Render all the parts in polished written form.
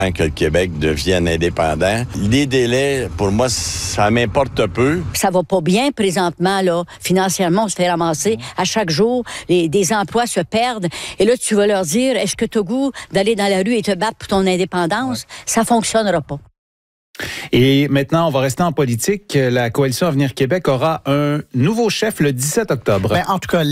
que le Québec devienne indépendant. Les délais, pour moi, ça m'importe peu. Ça va pas bien présentement, là. Financièrement, on se fait ramasser. À chaque jour, des emplois se perdent. Et là, tu vas leur dire, est-ce que tu as goût d'aller dans la rue et te battre pour ton indépendance? Ça fonctionnera pas. Et maintenant, on va rester en politique. La Coalition Avenir Québec aura un nouveau chef le 17 octobre. Ben, en tout cas,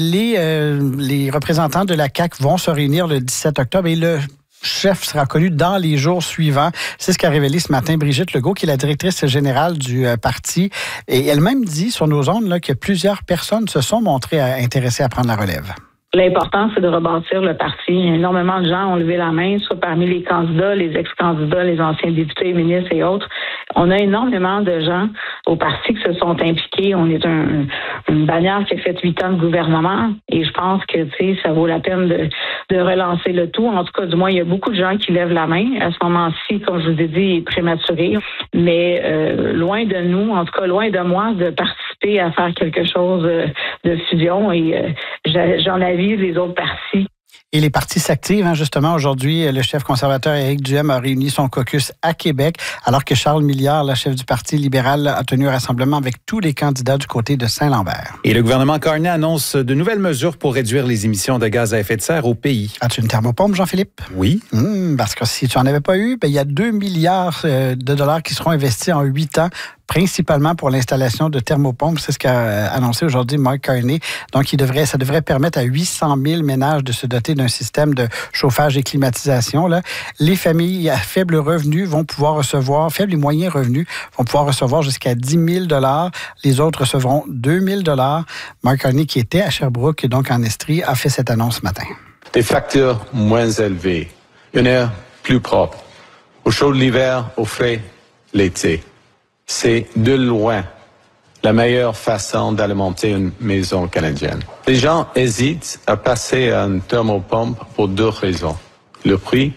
les représentants de la CAQ vont se réunir le 17 octobre et le chef sera connu dans les jours suivants. C'est ce qu'a révélé ce matin Brigitte Legault, qui est la directrice générale du parti. Et elle-même dit sur nos ondes là, que plusieurs personnes se sont montrées intéressées à prendre la relève. L'important, c'est de rebâtir le parti. Énormément de gens ont levé la main, soit parmi les candidats, les ex-candidats, les anciens députés, ministres et autres. On a énormément de gens au parti qui se sont impliqués. On est une bannière qui a fait 8 ans de gouvernement et je pense que ça vaut la peine de relancer le tout. En tout cas, du moins, il y a beaucoup de gens qui lèvent la main. À ce moment-ci, comme je vous ai dit, il est prématuré. Mais loin de nous, en tout cas, loin de moi, de participer à faire quelque chose de fusion et j'en avise les autres partis. Et les partis s'activent. Justement, aujourd'hui, le chef conservateur Éric Duhem a réuni son caucus à Québec, alors que Charles Milliard, le chef du Parti libéral, a tenu un rassemblement avec tous les candidats du côté de Saint-Lambert. Et le gouvernement Carney annonce de nouvelles mesures pour réduire les émissions de gaz à effet de serre au pays. As-tu une thermopompe, Jean-Philippe? Oui. Parce que si tu n'en avais pas eu, il y a 2 milliards de dollars qui seront investis en 8 ans, principalement pour l'installation de thermopompes. C'est ce qu'a annoncé aujourd'hui Mark Carney. Donc, ça devrait permettre à 800 000 ménages de se doter d'un système de chauffage et climatisation. Là. Les familles à faible revenu vont pouvoir recevoir, faibles et moyens revenus, vont pouvoir recevoir jusqu'à 10 000 $. Les autres recevront 2 000 $. Mark Carney, qui était à Sherbrooke et donc en Estrie, a fait cette annonce ce matin. Des factures moins élevées, une air plus propre, au chaud de l'hiver, au frais l'été. C'est de loin la meilleure façon d'alimenter une maison canadienne. Les gens hésitent à passer à une thermopompe pour 2 raisons. Le prix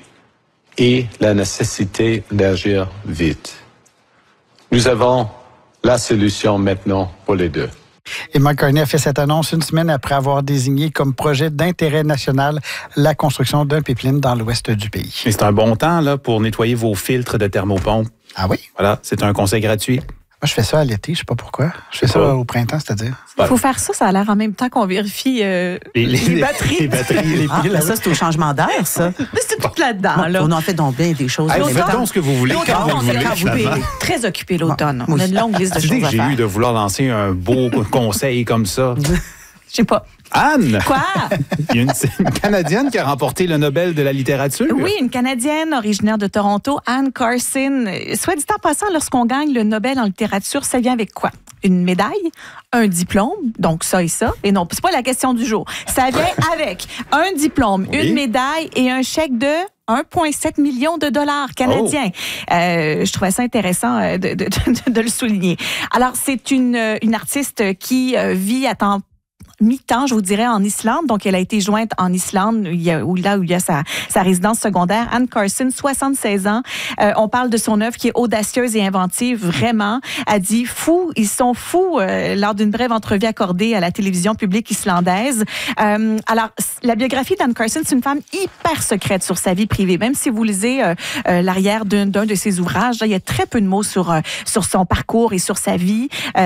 et la nécessité d'agir vite. Nous avons la solution maintenant pour les deux. Et Mark Carney a fait cette annonce une semaine après avoir désigné comme projet d'intérêt national la construction d'un pipeline dans l'ouest du pays. Et c'est un bon temps là, pour nettoyer vos filtres de thermopompe. Ah oui? Voilà, c'est un conseil gratuit. Moi, je fais ça à l'été, je sais pas pourquoi. Je fais ça au printemps, c'est-à-dire. Il faut faire ça, ça a l'air en même temps qu'on vérifie les batteries. Les batteries, les piles. Ça, c'est au changement d'air, ça. Mais c'est tout là-dedans. Là. On en fait donc bien des choses. Faites donc ce que vous voulez quand vous voulez. On est très occupé l'automne. On a une longue liste de choses à faire. J'ai eu de vouloir lancer un beau conseil comme ça. Je sais pas. Anne! Quoi? Il y a une Canadienne qui a remporté le Nobel de la littérature. Oui, une Canadienne originaire de Toronto, Anne Carson. Soit dit en passant, lorsqu'on gagne le Nobel en littérature, ça vient avec quoi? Une médaille, un diplôme, donc ça et ça. Et non, c'est pas la question du jour. Ça vient avec un diplôme, une médaille et un chèque de 1,7 million de dollars canadiens. Je trouvais ça intéressant de le souligner. Alors, c'est une artiste qui vit à temps mi-temps, je vous dirais, en Islande. Donc, elle a été jointe en Islande, où il y a sa résidence secondaire. Anne Carson, 76 ans. On parle de son œuvre qui est audacieuse et inventive, vraiment. Elle dit ils sont fous lors d'une brève entrevue accordée à la télévision publique islandaise. Alors, la biographie d'Anne Carson, c'est une femme hyper secrète sur sa vie privée. Même si vous lisez l'arrière d'un de ses ouvrages, là, il y a très peu de mots sur son parcours et sur sa vie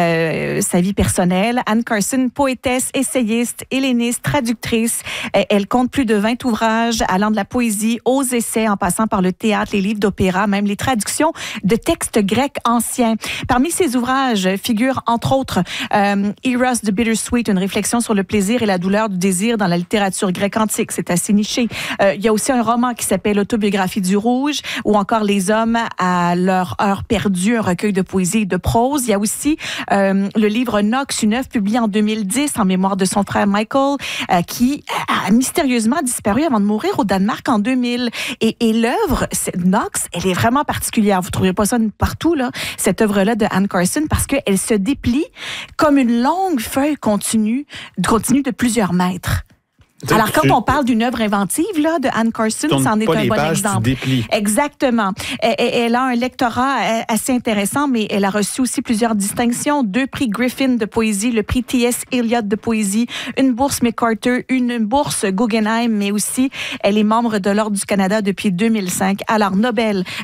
personnelle. Anne Carson, poétesse, essayiste, helléniste, traductrice. Elle compte plus de 20 ouvrages allant de la poésie aux essais, en passant par le théâtre, les livres d'opéra, même les traductions de textes grecs anciens. Parmi ses ouvrages figurent, entre autres, Eros the Bittersweet, une réflexion sur le plaisir et la douleur du désir dans la littérature grecque antique. C'est assez niché. Il y a aussi un roman qui s'appelle Autobiographie du Rouge, ou encore Les hommes à leur heure perdue, un recueil de poésie et de prose. Il y a aussi le livre Knox, une œuvre publiée en 2010 en mémoire de son frère Michael, qui a mystérieusement disparu avant de mourir au Danemark en 2000. Et l'œuvre, Knox, elle est vraiment particulière. Vous ne trouverez pas ça partout, là, cette œuvre-là de Anne Carson, parce qu'elle se déplie comme une longue feuille continue de plusieurs mètres. Alors, quand on parle d'une œuvre inventive là, de Anne Carson, c'en est un bon exemple. Exactement. Elle a un lectorat assez intéressant, mais elle a reçu aussi plusieurs distinctions. 2 prix Griffin de poésie, le prix T.S. Eliot de poésie, une bourse MacArthur, une bourse Guggenheim, mais aussi elle est membre de l'Ordre du Canada depuis 2005. Alors, Nobel